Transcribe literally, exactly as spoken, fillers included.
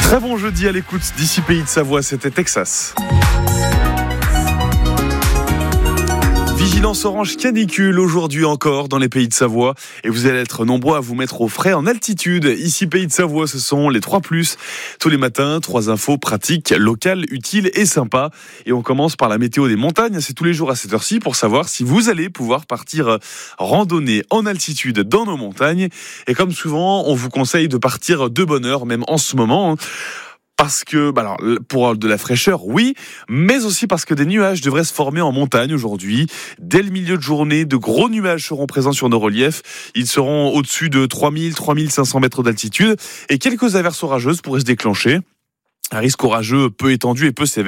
Très bon jeudi à l'écoute d'ici Pays de Savoie, c'était Texas. Vigilance orange canicule aujourd'hui encore dans les Pays de Savoie et vous allez être nombreux à vous mettre au frais en altitude. Ici Pays de Savoie, ce sont les trois plus. Tous les matins, trois infos pratiques, locales, utiles et sympas. Et on commence par la météo des montagnes. C'est tous les jours à cette heure-ci pour savoir si vous allez pouvoir partir randonner en altitude dans nos montagnes. Et comme souvent, on vous conseille de partir de bonne heure, même en ce moment. Parce que, bah alors, pour de la fraîcheur, oui, mais aussi parce que des nuages devraient se former en montagne aujourd'hui. Dès le milieu de journée, de gros nuages seront présents sur nos reliefs. Ils seront au-dessus de trois mille, trois mille cinq cents mètres d'altitude et quelques averses orageuses pourraient se déclencher. Un risque orageux peu étendu et peu sévère.